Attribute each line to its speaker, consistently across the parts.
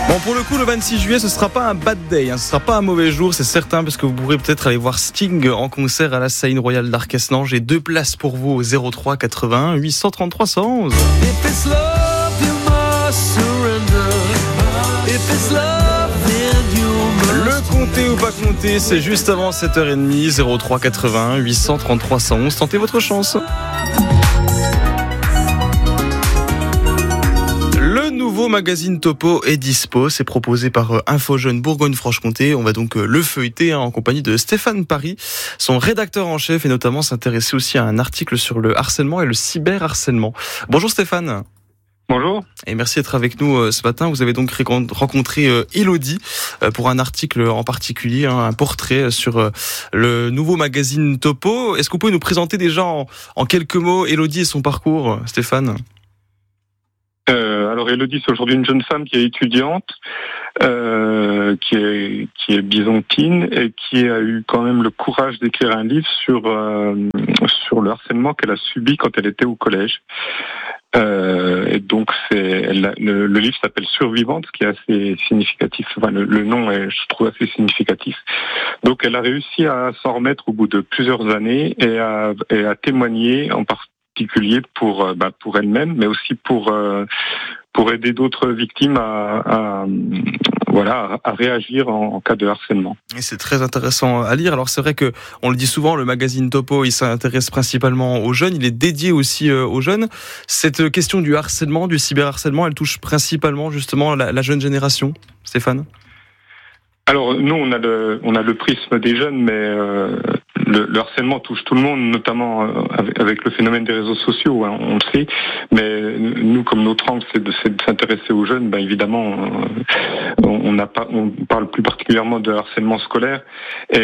Speaker 1: Bon, pour le coup, le 26 juillet, ce sera pas un bad day, ce sera pas un mauvais jour, c'est certain, parce que vous pourrez peut-être aller voir Sting en concert à la Scène Royale d'Arquesnan. J'ai 2 places pour vous au 03 81 833 111. Le compter ou pas compter, c'est juste avant 7h30, 03 81 833 111. Tentez votre chance. Le nouveau magazine Topo est dispo, c'est proposé par Info Jeune Bourgogne-Franche-Comté. On va donc le feuilleter en compagnie de Stéphane Paris, son rédacteur en chef, et notamment s'intéresser aussi à un article sur le harcèlement et le cyberharcèlement. Bonjour Stéphane.
Speaker 2: Bonjour.
Speaker 1: Et merci d'être avec nous ce matin. Vous avez donc rencontré Elodie pour un article en particulier, un portrait sur le nouveau magazine Topo. Est-ce que vous pouvez nous présenter déjà en quelques mots Elodie et son parcours, Stéphane ?
Speaker 2: Alors Elodie, c'est aujourd'hui une jeune femme qui est étudiante, qui est byzantine et qui a eu quand même le courage d'écrire un livre sur le harcèlement qu'elle a subi quand elle était au collège. Et donc le livre s'appelle Survivante, ce qui est assez significatif. Enfin, le nom est, je trouve, assez significatif. Donc elle a réussi à s'en remettre au bout de plusieurs années et à témoigner en particulier pour elle-même, mais aussi pour aider d'autres victimes à réagir en cas de harcèlement.
Speaker 1: Et c'est très intéressant à lire. Alors c'est vrai que on le dit souvent, le magazine Topo, il s'intéresse principalement aux jeunes, il est dédié aussi aux jeunes. Cette question du harcèlement, du cyberharcèlement, elle touche principalement justement la jeune génération, Stéphane ?
Speaker 2: Alors nous, on a le prisme des jeunes, mais le harcèlement touche tout le monde, notamment avec le phénomène des réseaux sociaux, on le sait. Mais nous, comme notre angle, c'est de s'intéresser aux jeunes. Évidemment, on parle plus particulièrement de harcèlement scolaire, et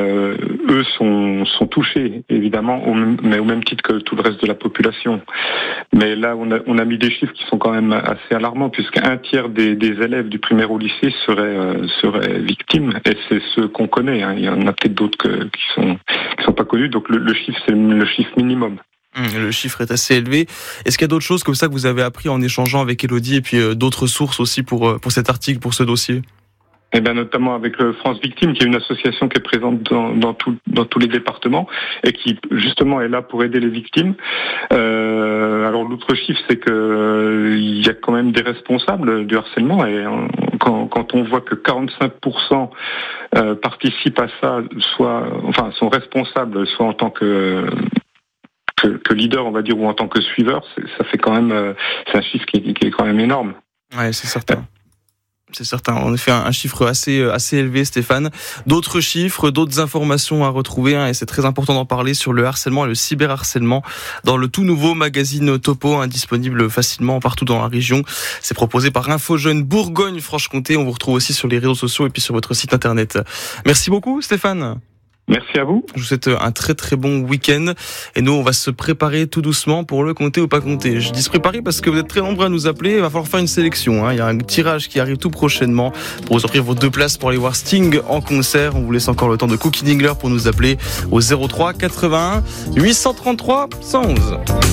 Speaker 2: eux sont touchés, évidemment, mais au même titre que tout le reste de la population. Mais là, on a mis des chiffres qui sont quand même assez alarmants, puisqu'un tiers des élèves du primaire au lycée seraient victimes, et c'est ceux qu'on connaît. Il y en a peut-être d'autres qui sont pas connus. Donc le chiffre, c'est le chiffre minimum.
Speaker 1: Le chiffre est assez élevé. Est-ce qu'il y a d'autres choses comme ça que vous avez appris en échangeant avec Elodie, et puis d'autres sources aussi pour cet article, pour ce dossier ?
Speaker 2: Eh bien, notamment avec le France Victime, qui est une association qui est présente dans tous les départements et qui justement est là pour aider les victimes. Alors l'autre chiffre, c'est que il y a quand même des responsables du harcèlement, et quand on voit que 45% participent à ça, sont responsables, soit en tant que leader, on va dire, ou en tant que suiveur, ça fait quand même, c'est un chiffre qui est quand même énorme.
Speaker 1: Ouais, c'est certain. C'est certain, en effet, un chiffre assez élevé, Stéphane. D'autres chiffres, d'autres informations à retrouver, et c'est très important d'en parler sur le harcèlement et le cyberharcèlement dans le tout nouveau magazine Topo, disponible facilement partout dans la région. C'est proposé par Info Jeune Bourgogne-Franche-Comté. On vous retrouve aussi sur les réseaux sociaux et puis sur votre site internet. Merci beaucoup, Stéphane.
Speaker 2: Merci à vous.
Speaker 1: Je vous souhaite un très très bon week-end, et nous on va se préparer tout doucement pour le compter ou pas compter. Je dis se préparer parce que vous êtes très nombreux à nous appeler, il va falloir faire une sélection. Il y a un tirage qui arrive tout prochainement pour vous offrir vos 2 places pour aller voir Sting en concert. On vous laisse encore le temps de Cookie Dingler pour nous appeler au 03 81 833 111.